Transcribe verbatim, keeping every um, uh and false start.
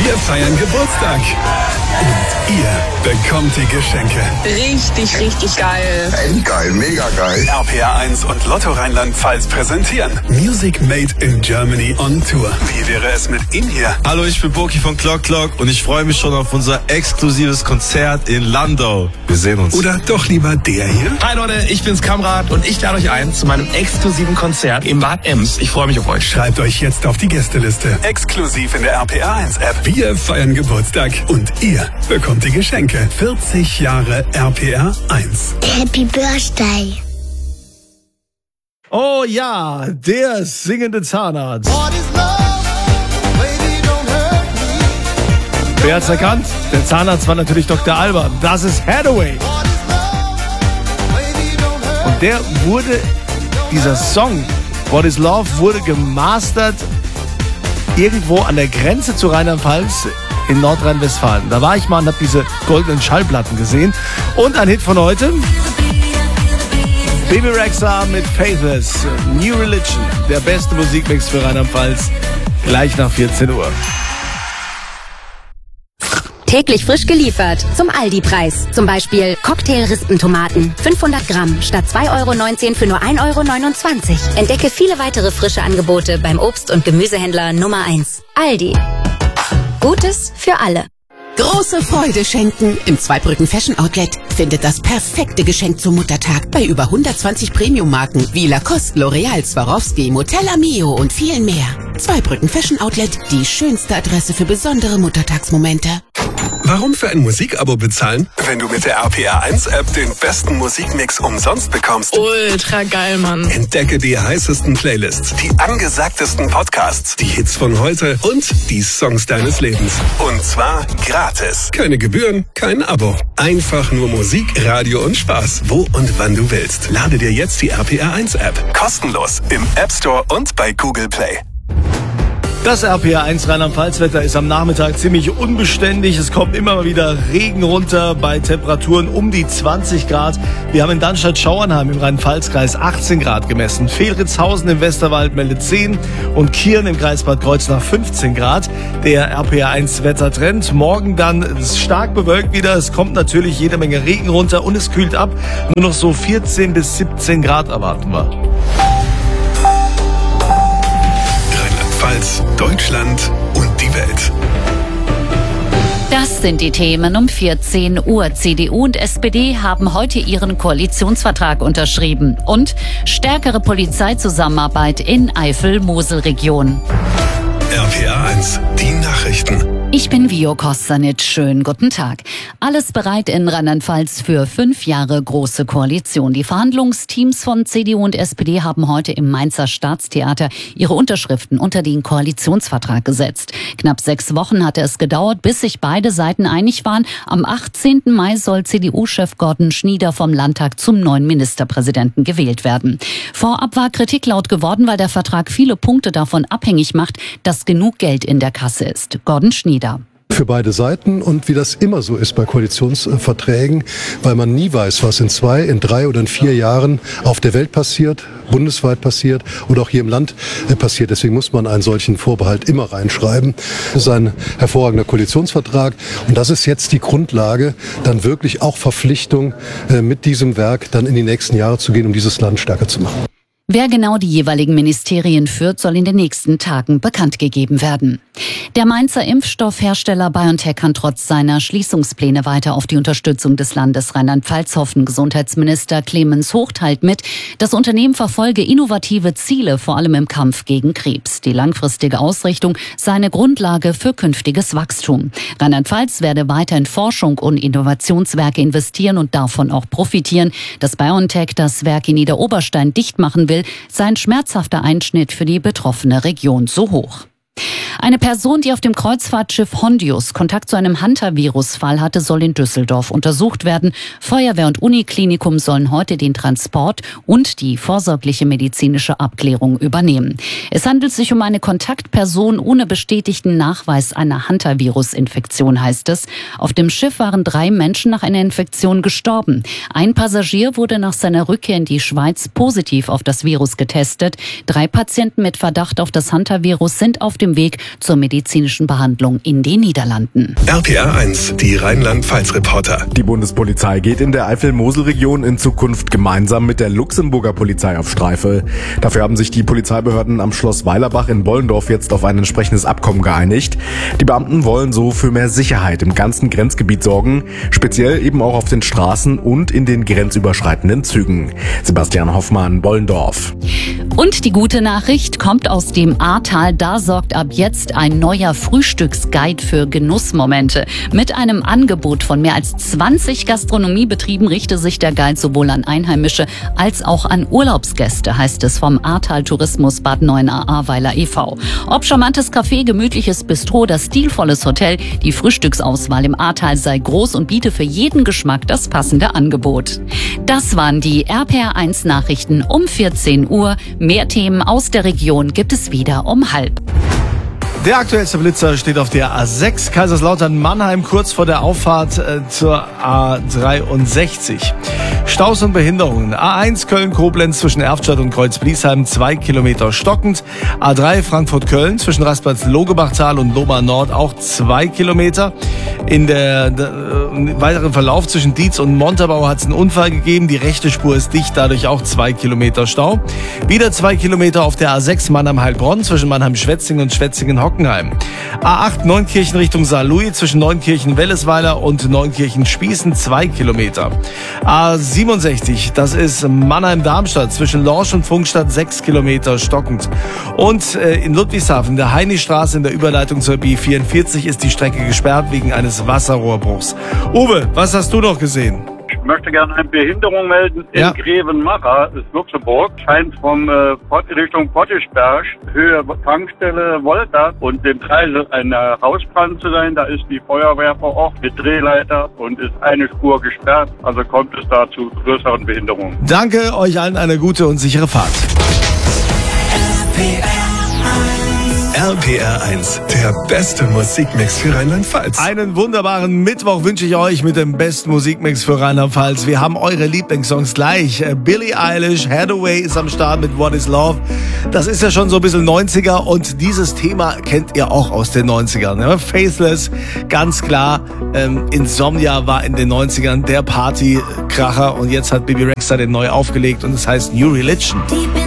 Wir feiern Geburtstag. Und ihr bekommt die Geschenke. Richtig, richtig geil. Endgeil, mega geil. R P R eins und Lotto Rheinland-Pfalz präsentieren Music Made in Germany on Tour. Wie wäre es mit Ihnen hier? Hallo, ich bin Boki von Clock Clock und ich freue mich schon auf unser exklusives Konzert in Landau. Wir sehen uns. Oder doch lieber der hier? Hi Leute, ich bin's Kamrat und ich lade euch ein zu meinem exklusiven Konzert im Bad Ems. Ich freue mich auf euch. Schreibt euch jetzt auf die Gästeliste. Exklusiv in der R P R eins App. Wir feiern Geburtstag und ihr bekommt die Geschenke. vierzig Jahre R P R eins. Happy Birthday. Oh ja, der singende Zahnarzt. Wer hat's erkannt? Der Zahnarzt war natürlich Doktor Alban. Das ist Hathaway. Und der wurde, dieser Song, What is Love, wurde gemastert irgendwo an der Grenze zu Rheinland-Pfalz in Nordrhein-Westfalen. Da war ich mal und habe diese goldenen Schallplatten gesehen. Und ein Hit von heute. Bebe Rexha mit Faithless, New Religion, der beste Musikmix für Rheinland-Pfalz, gleich nach vierzehn Uhr. Täglich frisch geliefert zum Aldi-Preis. Zum Beispiel Cocktail-Rispentomaten, fünfhundert Gramm statt zwei Euro neunzehn für nur ein Euro neunundzwanzig. Entdecke viele weitere frische Angebote beim Obst- und Gemüsehändler Nummer eins. Aldi. Gutes für alle. Große Freude schenken. Im Zweibrücken Fashion Outlet findet das perfekte Geschenk zum Muttertag bei über hundertzwanzig Premium-Marken wie Lacoste, L'Oreal, Swarovski, Motella Mio und vielen mehr. Zweibrücken Fashion Outlet, die schönste Adresse für besondere Muttertagsmomente. Warum für ein Musikabo bezahlen, wenn du mit der R P R eins App den besten Musikmix umsonst bekommst? Ultra geil, Mann. Entdecke die heißesten Playlists, die angesagtesten Podcasts, die Hits von heute und die Songs deines Lebens. Und zwar gratis. Keine Gebühren, kein Abo. Einfach nur Musik, Radio und Spaß. Wo und wann du willst. Lade dir jetzt die R P R eins App. Kostenlos im App Store und bei Google Play. Das R P R eins Rheinland-Pfalz-Wetter ist am Nachmittag ziemlich unbeständig. Es kommt immer mal wieder Regen runter bei Temperaturen um die zwanzig Grad. Wir haben in Darmstadt-Schauernheim im Rhein-Pfalz-Kreis achtzehn Grad gemessen. Fehlritzhausen im Westerwald meldet zehn und Kirn im Kreis Bad Kreuznach fünfzehn Grad. Der R P R eins Wettertrend. Morgen dann stark bewölkt wieder. Es kommt natürlich jede Menge Regen runter und es kühlt ab. Nur noch so vierzehn bis siebzehn Grad erwarten wir. Rheinland-Pfalz, Deutschland und die Welt. Das sind die Themen um vierzehn Uhr. C D U und S P D haben heute ihren Koalitionsvertrag unterschrieben. Und stärkere Polizeizusammenarbeit in Eifel-Mosel-Region. R P R eins, die Nachrichten. Ich bin Vio Kostanic. Schönen guten Tag. Alles bereit in Rheinland-Pfalz für fünf Jahre große Koalition. Die Verhandlungsteams von C D U und S P D haben heute im Mainzer Staatstheater ihre Unterschriften unter den Koalitionsvertrag gesetzt. Knapp sechs Wochen hatte es gedauert, bis sich beide Seiten einig waren. Am achtzehnten Mai soll C D U-Chef Gordon Schnieder vom Landtag zum neuen Ministerpräsidenten gewählt werden. Vorab war Kritik laut geworden, weil der Vertrag viele Punkte davon abhängig macht, dass genug Geld in der Kasse ist. Gordon Schnieder. Für beide Seiten und wie das immer so ist bei Koalitionsverträgen, weil man nie weiß, was in zwei, in drei oder in vier Jahren auf der Welt passiert, bundesweit passiert oder auch hier im Land passiert. Deswegen muss man einen solchen Vorbehalt immer reinschreiben. Das ist ein hervorragender Koalitionsvertrag und das ist jetzt die Grundlage, dann wirklich auch Verpflichtung mit diesem Werk dann in die nächsten Jahre zu gehen, um dieses Land stärker zu machen. Wer genau die jeweiligen Ministerien führt, soll in den nächsten Tagen bekannt gegeben werden. Der Mainzer Impfstoffhersteller BioNTech kann trotz seiner Schließungspläne weiter auf die Unterstützung des Landes Rheinland-Pfalz hoffen. Gesundheitsminister Clemens Hoch teilt mit, das Unternehmen verfolge innovative Ziele, vor allem im Kampf gegen Krebs. Die langfristige Ausrichtung sei eine Grundlage für künftiges Wachstum. Rheinland-Pfalz werde weiter in Forschung und Innovationswerke investieren und davon auch profitieren. Dass BioNTech das Werk in Niederoberstein dicht machen will, sei ein schmerzhafter Einschnitt für die betroffene Region so hoch. Eine Person, die auf dem Kreuzfahrtschiff Hondius Kontakt zu einem Hunter-Virus-Fall hatte, soll in Düsseldorf untersucht werden. Feuerwehr und Uniklinikum sollen heute den Transport und die vorsorgliche medizinische Abklärung übernehmen. Es handelt sich um eine Kontaktperson ohne bestätigten Nachweis einer Hunter-Virus-Infektion, heißt es. Auf dem Schiff waren drei Menschen nach einer Infektion gestorben. Ein Passagier wurde nach seiner Rückkehr in die Schweiz positiv auf das Virus getestet. Drei Patienten mit Verdacht auf das Hunter-Virus sind auf dem dem Weg zur medizinischen Behandlung in den Niederlanden. R P R eins, die Rheinland-Pfalz-Reporter. Die Bundespolizei geht in der Eifel-Mosel-Region in Zukunft gemeinsam mit der Luxemburger Polizei auf Streife. Dafür haben sich die Polizeibehörden am Schloss Weilerbach in Bollendorf jetzt auf ein entsprechendes Abkommen geeinigt. Die Beamten wollen so für mehr Sicherheit im ganzen Grenzgebiet sorgen, speziell eben auch auf den Straßen und in den grenzüberschreitenden Zügen. Sebastian Hoffmann, Bollendorf. Und die gute Nachricht kommt aus dem Ahrtal. Da sorgt ab jetzt ein neuer Frühstücksguide für Genussmomente. Mit einem Angebot von mehr als zwanzig Gastronomiebetrieben richte sich der Guide sowohl an Einheimische als auch an Urlaubsgäste, heißt es vom Ahrtal Tourismus Bad Neuenahr-Ahrweiler e V Ob charmantes Café, gemütliches Bistro, das stilvolles Hotel, die Frühstücksauswahl im Ahrtal sei groß und biete für jeden Geschmack das passende Angebot. Das waren die R P R eins Nachrichten um vierzehn Uhr. Mehr Themen aus der Region gibt es wieder um halb. Der aktuellste Blitzer steht auf der A sechs Kaiserslautern-Mannheim, kurz vor der Auffahrt äh, zur A dreiundsechzig. Staus und Behinderungen. A eins Köln-Koblenz zwischen Erftstadt und Kreuz-Bliesheim zwei Kilometer stockend. A drei Frankfurt-Köln zwischen Raspatz-Logebachtal und Lohmar Nord auch zwei Kilometer. In der, der äh, weiteren Verlauf zwischen Dietz und Montabaur hat es einen Unfall gegeben. Die rechte Spur ist dicht, dadurch auch zwei Kilometer Stau. Wieder zwei Kilometer auf der A sechs Mannheim-Heilbronn zwischen Mannheim-Schwetzingen und Schwetzingen-Hockenheim. A acht Neunkirchen Richtung Saarlouis zwischen Neunkirchen-Wellesweiler und Neunkirchen-Spießen zwei Kilometer. A siebenundsechzig, das ist Mannheim-Darmstadt zwischen Lorsch und Funkstadt sechs Kilometer stockend. Und äh, in Ludwigshafen, der Heinistraße in der Überleitung zur B vierundvierzig, ist die Strecke gesperrt wegen eines Wasserrohrbruchs. Uwe, was hast du noch gesehen? Ich möchte gerne eine Behinderung melden in Ja. Grevenmacher, das ist Luxemburg. Scheint vom äh, Pott, Richtung Pottischberg, Höhe Tankstelle Volta und dem Kreisel ein äh, Hausbrand zu sein. Da ist die Feuerwehr vor Ort mit Drehleiter und ist eine Spur gesperrt. Also kommt es da zu größeren Behinderungen. Danke, euch allen eine gute und sichere Fahrt. R P R eins, der beste Musikmix für Rheinland-Pfalz. Einen wunderbaren Mittwoch wünsche ich euch mit dem besten Musikmix für Rheinland-Pfalz. Wir haben eure Lieblingssongs gleich. Billie Eilish, Hathaway ist am Start mit What is Love. Das ist ja schon so ein bisschen neunziger und dieses Thema kennt ihr auch aus den neunzigern. Ne? Faithless, ganz klar. Ähm, Insomnia war in den neunzigern der Partykracher und jetzt hat Bibi Rexha den neu aufgelegt und es heißt New Religion.